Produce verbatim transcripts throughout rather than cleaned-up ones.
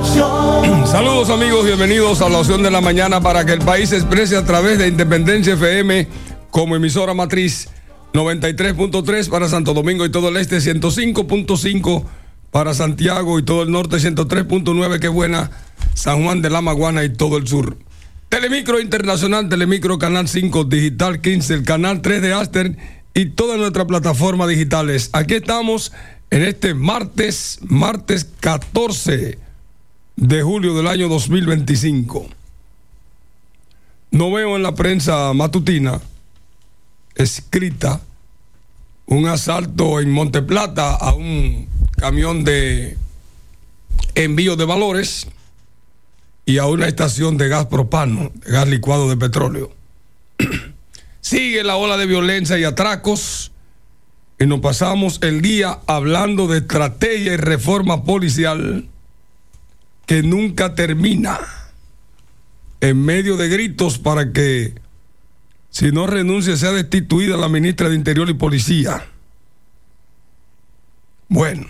Saludos amigos, bienvenidos a la opción de la mañana para que el país se exprese a través de Independencia F M como emisora matriz noventa y tres punto tres para Santo Domingo y todo el este, ciento cinco punto cinco para Santiago y todo el norte, ciento tres punto nueve, qué buena, San Juan de la Maguana y todo el sur. Telemicro Internacional, Telemicro Canal cinco, Digital quince, el Canal tres de Aster y todas nuestras plataformas digitales. Aquí estamos en este martes, martes catorce de julio del año dos mil veinticinco. No veo en la prensa matutina escrita un asalto en Monteplata a un camión de envío de valores y a una estación de gas propano, de gas licuado de petróleo. Sigue la ola de violencia y atracos y nos pasamos el día hablando de estrategia y reforma policial que nunca termina, en medio de gritos para que si no renuncia sea destituida la ministra de Interior y Policía. Bueno,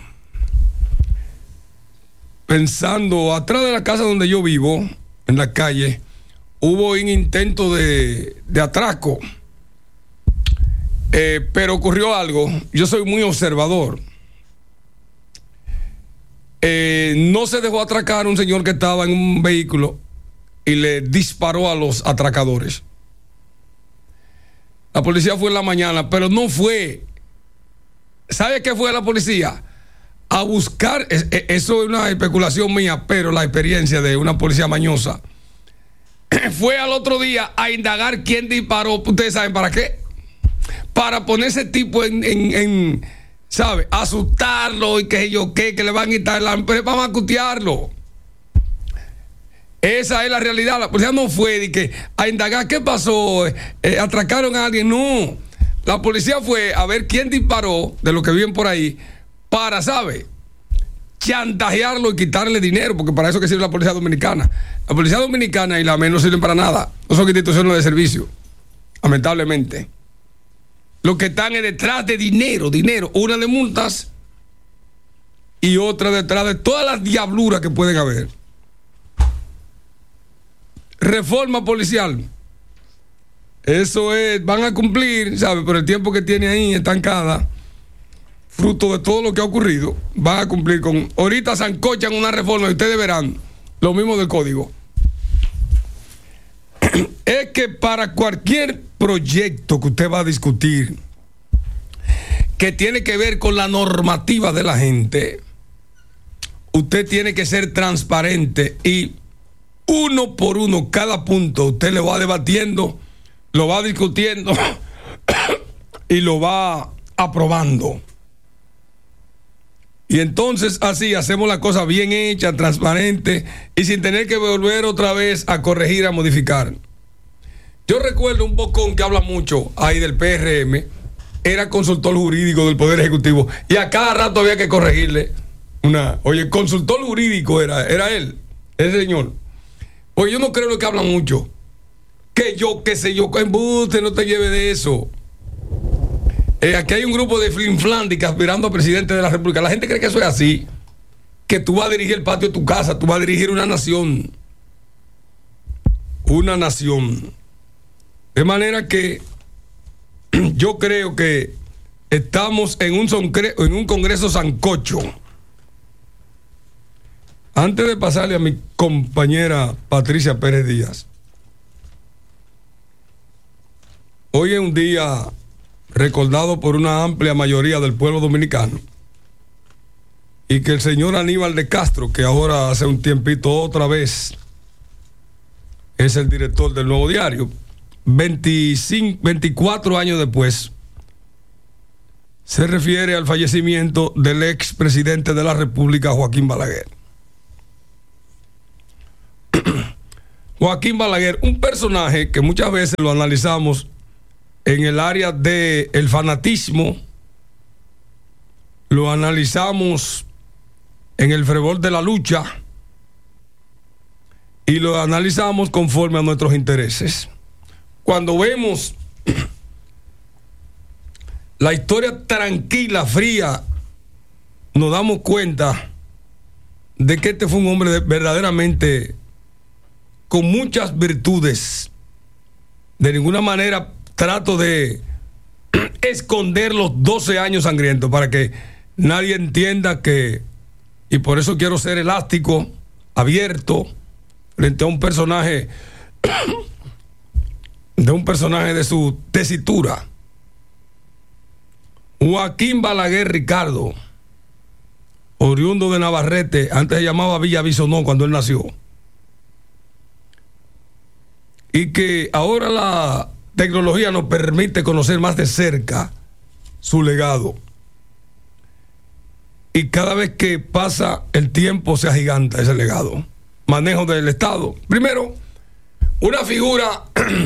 pensando atrás de la casa donde yo vivo, en la calle, hubo un intento de, de atraco, eh, pero ocurrió algo. Yo soy muy observador. Eh, no se dejó atracar un señor que estaba en un vehículo y le disparó a los atracadores. La policía fue en la mañana, pero no fue. ¿Sabe qué fue la policía? A buscar, es, es, eso es una especulación mía, pero la experiencia de una policía mañosa. Fue al otro día a indagar quién disparó. ¿Ustedes saben para qué? Para poner ese tipo en, en, en ¿sabe? Asustarlo y que yo qué, que le van a quitar la empresa para macutearlo. Esa es la realidad. La policía no fue de que a indagar qué pasó, eh, atracaron a alguien. No, la policía fue a ver quién disparó de los que viven por ahí para, ¿sabe? Chantajearlo y quitarle dinero, porque para eso que sirve la policía dominicana. La policía dominicana y la M E N no sirven para nada. No son instituciones de servicio, lamentablemente. Lo que están es detrás de dinero, dinero. Una de multas y otra detrás de todas las diabluras que pueden haber. Reforma policial. Eso es, van a cumplir, ¿sabe? Por el tiempo que tiene ahí estancada, fruto de todo lo que ha ocurrido, van a cumplir con. Ahorita sancochan una reforma y ustedes verán lo mismo del código. Es que para cualquier proyecto que usted va a discutir que tiene que ver con la normativa de la gente, usted tiene que ser transparente y uno por uno, cada punto, usted le va debatiendo, lo va discutiendo y lo va aprobando. Y entonces así hacemos la cosa bien hecha, transparente y sin tener que volver otra vez a corregir, a modificar. Yo recuerdo un bocón que habla mucho ahí del P R M, era consultor jurídico del Poder Ejecutivo y a cada rato había que corregirle una. Oye, consultor jurídico era, era él, ese señor. Oye, yo no creo lo que habla mucho. Que yo, qué sé yo, que embuste, no te lleve de eso. Eh, aquí hay un grupo de flinflándicas aspirando a presidente de la República. La gente cree que eso es así. Que tú vas a dirigir el patio de tu casa, tú vas a dirigir una nación. Una nación. De manera que yo creo que estamos en un, soncre- en un congreso sancocho. Antes de pasarle a mi compañera Patricia Pérez Díaz, hoy es un día recordado por una amplia mayoría del pueblo dominicano y que el señor Aníbal de Castro, que ahora hace un tiempito otra vez es el director del Nuevo Diario, veinticinco, veinticuatro años después, se refiere al fallecimiento del ex presidente de la República, Joaquín Balaguer. Joaquín Balaguer, un personaje que muchas veces lo analizamos en el área del fanatismo, lo analizamos en el fervor de la lucha y lo analizamos conforme a nuestros intereses. Cuando vemos la historia tranquila, fría, nos damos cuenta de que este fue un hombre de, verdaderamente con muchas virtudes. De ninguna manera trato de esconder los doce años sangrientos para que nadie entienda que, y por eso quiero ser elástico, abierto, frente a un personaje de un personaje de su tesitura. Joaquín Balaguer Ricardo, oriundo de Navarrete, antes se llamaba Villa Bisonó cuando él nació, y que ahora la tecnología nos permite conocer más de cerca su legado, y cada vez que pasa el tiempo se agiganta ese legado. Manejo del Estado, primero, una figura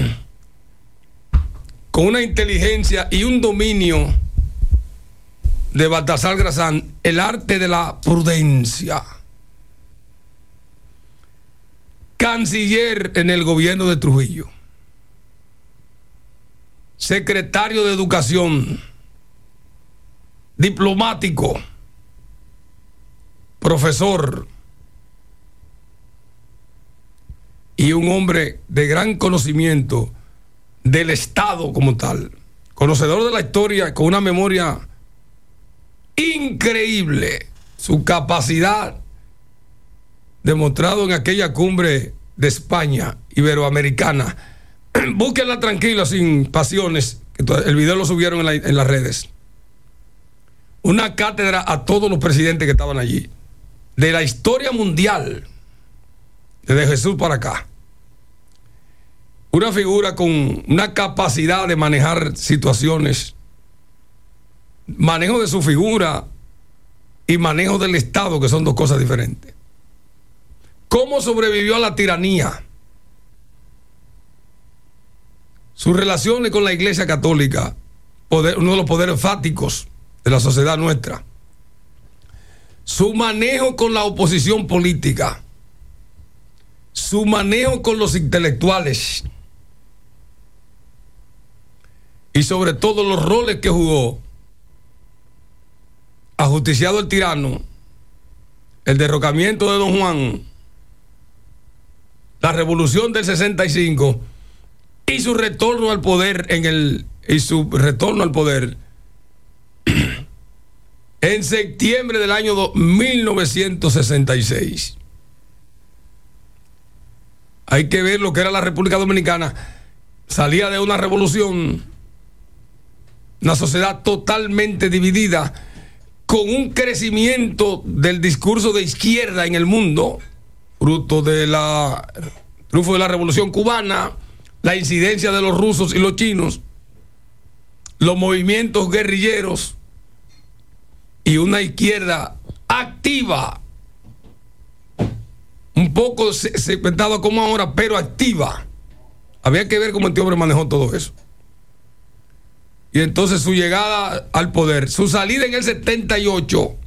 con una inteligencia y un dominio de Baltasar Gracián, el arte de la prudencia. Canciller en el gobierno de Trujillo, secretario de Educación, diplomático, profesor y un hombre de gran conocimiento del Estado como tal, conocedor de la historia, con una memoria increíble, su capacidad demostrado en aquella cumbre de España iberoamericana. Búsquenla tranquila, sin pasiones, el video lo subieron en, la, en las redes. Una cátedra a todos los presidentes que estaban allí, de la historia mundial, desde Jesús para acá. Una figura con una capacidad de manejar situaciones, manejo de su figura y manejo del Estado, que son dos cosas diferentes. ¿Cómo sobrevivió a la tiranía? Sus relaciones con la Iglesia Católica, poder, uno de los poderes fáticos de la sociedad nuestra. Su manejo con la oposición política. Su manejo con los intelectuales. Y sobre todo los roles que jugó. Ajusticiado el tirano, el derrocamiento de Don Juan, la revolución del sesenta y cinco y su retorno al poder en el y su retorno al poder en septiembre del año mil novecientos sesenta y seis. Hay que ver lo que era la República Dominicana. Salía de una revolución, una sociedad totalmente dividida, con un crecimiento del discurso de izquierda en el mundo, fruto de la triunfo de la Revolución Cubana, la incidencia de los rusos y los chinos, los movimientos guerrilleros y una izquierda activa, un poco segmentada como ahora, pero activa. Había que ver cómo este hombre manejó todo eso. Y entonces su llegada al poder, su salida en el setenta y ocho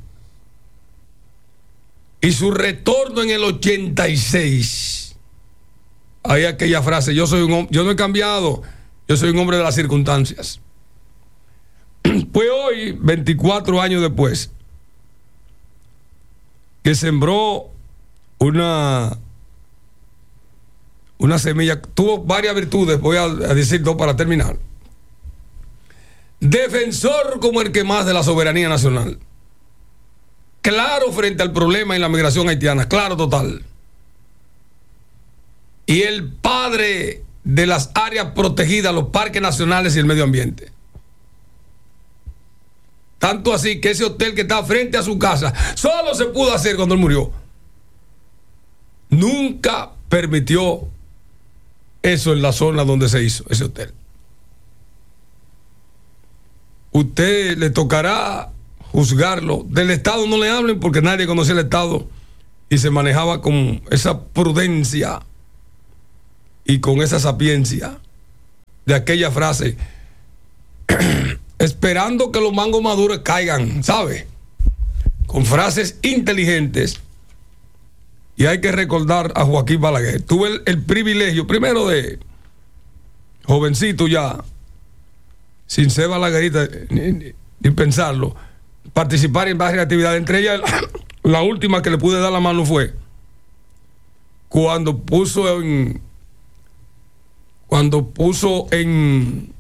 y su retorno en el ochenta y seis. Hay aquella frase: yo soy un hombre, yo no he cambiado, yo soy un hombre de las circunstancias. Pues hoy, veinticuatro años después, que sembró una una semilla, tuvo varias virtudes, voy a, a decir dos para terminar. Defensor como el que más de la soberanía nacional, claro frente al problema en la migración haitiana, claro total, y el padre de las áreas protegidas, los parques nacionales y el medio ambiente. Tanto así que ese hotel que está frente a su casa solo se pudo hacer cuando él murió. Nunca permitió eso en la zona donde se hizo ese hotel. Usted le tocará juzgarlo. Del Estado no le hablen, porque nadie conocía el Estado y se manejaba con esa prudencia y con esa sapiencia de aquella frase: esperando que los mangos maduros caigan, ¿sabe? Con frases inteligentes. Y hay que recordar a Joaquín Balaguer. Tuve el, el privilegio, primero, de jovencito ya, sin ser balaguerita ni, ni, ni pensarlo, participar en varias actividades, entre ellas la última que le pude dar la mano fue cuando puso en cuando puso en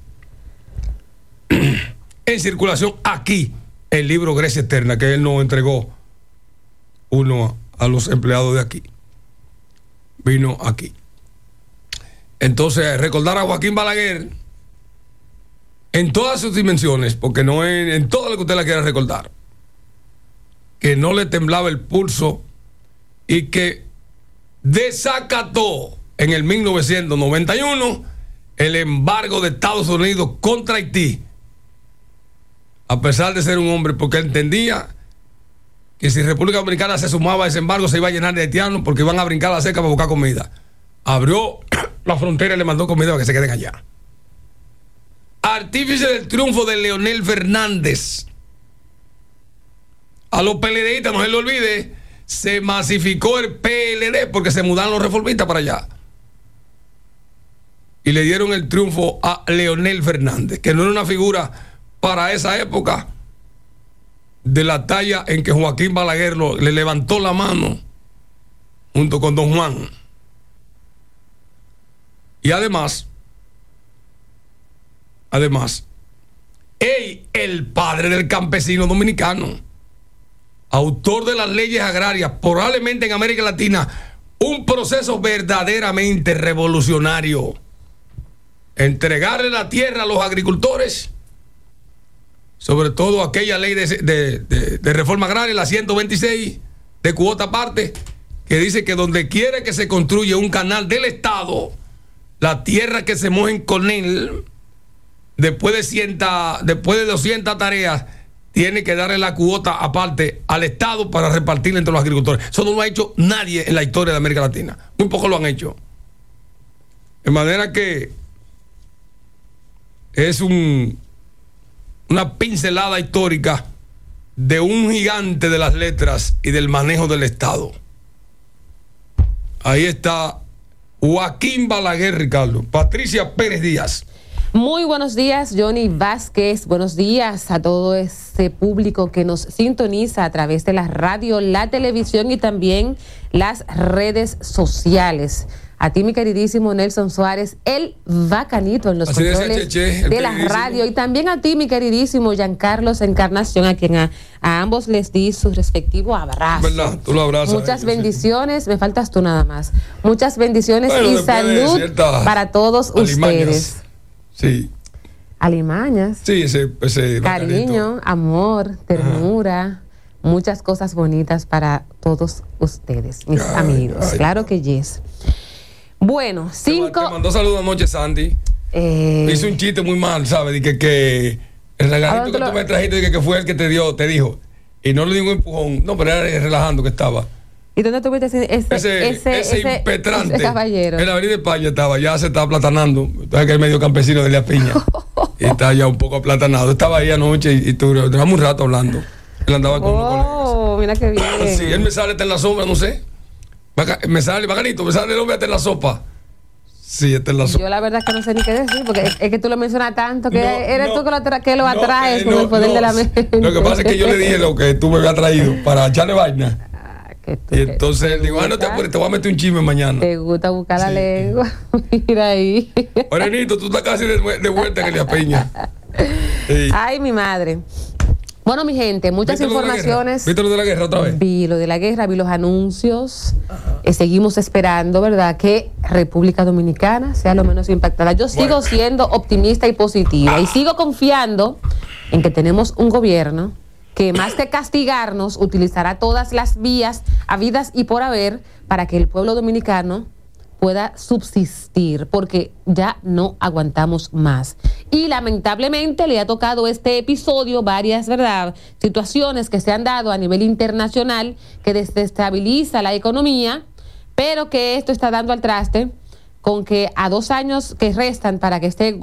en circulación aquí el libro Grecia Eterna, que él nos entregó uno a los empleados de aquí. Vino aquí. Entonces, recordar a Joaquín Balaguer en todas sus dimensiones, porque no en, en todo lo que usted la quiera recordar, que no le temblaba el pulso y que desacató en el mil novecientos noventa y uno el embargo de Estados Unidos contra Haití, a pesar de ser un hombre, porque entendía que si República Dominicana se sumaba a ese embargo se iba a llenar de haitianos porque iban a brincar la cerca para buscar comida. Abrió la frontera y le mandó comida para que se queden allá. Artífice del triunfo de Leonel Fernández. A los PLDistas, no se le olvide, se masificó el P L D porque se mudaron los reformistas para allá. Y le dieron el triunfo a Leonel Fernández, que no era una figura para esa época de la talla en que Joaquín Balaguer lo, le levantó la mano junto con don Juan. Y además, además, él, el padre del campesino dominicano, autor de las leyes agrarias, probablemente en América Latina, un proceso verdaderamente revolucionario. Entregarle la tierra a los agricultores, sobre todo aquella ley de, de, de, de reforma agraria, la ciento veintiséis, de cuota aparte, que dice que donde quiera que se construya un canal del Estado, la tierra que se mojen con él, después de, cienta, después de doscientas tareas, tiene que darle la cuota aparte al Estado para repartirla entre los agricultores. Eso no lo ha hecho nadie en la historia de América Latina. Muy pocos lo han hecho. De manera que es un, una pincelada histórica de un gigante de las letras y del manejo del Estado. Ahí está Joaquín Balaguer, Ricardo. Patricia Pérez Díaz. Muy buenos días, Johnny Vázquez. Buenos días a todo ese público que nos sintoniza a través de la radio, la televisión y también las redes sociales. A ti, mi queridísimo Nelson Suárez, el bacanito en los Así controles de, che, de la radio. Y también a ti, mi queridísimo Giancarlos Encarnación, a quien a, a ambos les di su respectivo abrazo. ¿Verdad? Tú lo abrazas. Muchas bendiciones. Sí. Me faltas tú nada más. Muchas bendiciones bueno, y salud para todos alimañas. Ustedes. Sí. Alimañas. Sí, ese, ese cariño, bacanito. Amor, ternura. Ajá. Muchas cosas bonitas para todos ustedes, mis ay, amigos. Ay, claro ay. que yes. Bueno, cinco. Te mandó saludos anoche, Sandy. Eh... Hizo un chiste muy mal, ¿sabes? De que, que el regalito que lo... tú me trajiste, de que, que fue el que te dio, te dijo. Y no le dio un empujón. No, pero era relajando que estaba. ¿Y dónde tuviste ese, ese, ese, ese, ese impetrante? Ese caballero. En la avenida España estaba, ya se estaba aplatanando. Entonces que el medio campesino de la piña. Y está ya un poco aplatanado. Estaba ahí anoche y, y duramos un rato hablando. Él andaba con Oh, mira qué bien. Sí, él me sale hasta en la sombra, no sé. Me sale, bacanito, me sale el hombre hasta en la sopa. Sí, hasta en la sopa. Yo la verdad es que no sé ni qué decir, porque es, es que tú lo mencionas tanto, que no, eres no, tú que lo, tra que lo atraes no, eh, con no, el poder no, de la mente. Lo que pasa es que yo le dije lo que tú me habías traído para echarle vaina. Ah, que tú, y entonces él digo, ah, no te apures, te voy a meter un chisme mañana. Te gusta buscar sí. la lengua. Mira ahí. Morenito, tú estás casi de, de vuelta en el Peña. Sí. Ay, mi madre. Bueno, mi gente, muchas ¿Viste informaciones. ¿Viste lo de la guerra otra vez? Vi lo de la guerra, vi los anuncios. Eh, seguimos esperando, ¿verdad?, que República Dominicana sea lo menos impactada. Yo sigo bueno. siendo optimista y positiva ah. y sigo confiando en que tenemos un gobierno que más que castigarnos, utilizará todas las vías habidas y por haber para que el pueblo dominicano pueda subsistir, porque ya no aguantamos más. Y lamentablemente le ha tocado este episodio varias, ¿verdad?, situaciones que se han dado a nivel internacional que desestabiliza la economía, pero que esto está dando al traste con que a dos años que restan para que esté